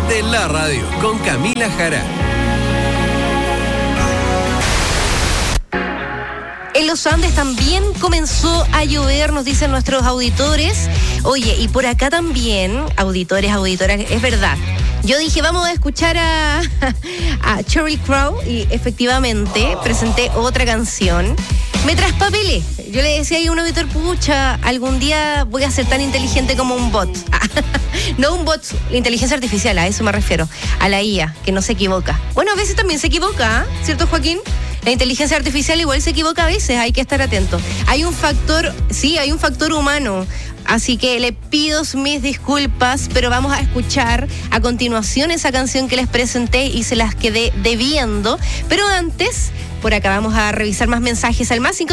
Quédate en la radio con Camila Jara. En los Andes también comenzó a llover, nos dicen nuestros auditores. Oye, y por acá también, auditores, auditoras, es verdad. Yo dije, vamos a escuchar a Sheryl Crow y efectivamente presenté otra canción. Me traspapelé. Yo le decía a un auditor, pucha, algún día voy a ser tan inteligente como un bot. No un bot, la inteligencia artificial, a eso me refiero. A la IA, que no se equivoca. Bueno, a veces también se equivoca, ¿cierto, Joaquín? La inteligencia artificial igual se equivoca a veces, hay que estar atento. Hay un factor humano, así que le pido mis disculpas, pero vamos a escuchar a continuación esa canción que les presenté y se las quedé debiendo. Pero antes, por acá vamos a revisar más mensajes al más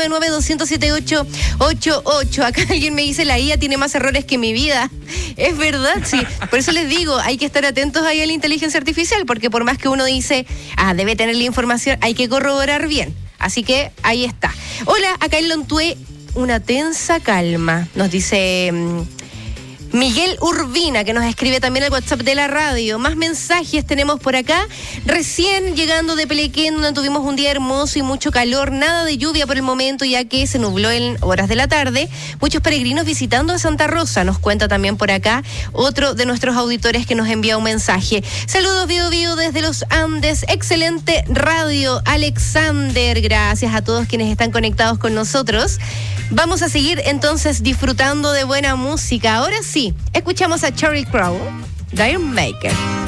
569-900-7888. Acá alguien me dice, la IA tiene más errores que mi vida. Es verdad, sí. Por eso les digo, hay que estar atentos ahí a la inteligencia artificial, porque por más que uno dice, debe tener la información, hay que corroborar bien. Así que ahí está. Hola, acá en Lontué, una tensa calma, nos dice Miguel Urbina, que nos escribe también al WhatsApp de la radio. Más mensajes tenemos por acá. Recién llegando de Pelequén, donde tuvimos un día hermoso y mucho calor. Nada de lluvia por el momento, ya que se nubló en horas de la tarde. Muchos peregrinos visitando a Santa Rosa. Nos cuenta también por acá otro de nuestros auditores que nos envía un mensaje. Saludos, Bio desde los Andes. Excelente radio, Alexander. Gracias a todos quienes están conectados con nosotros. Vamos a seguir entonces disfrutando de buena música. Ahora sí, escuchamos a Sheryl Crow, Diamond Maker.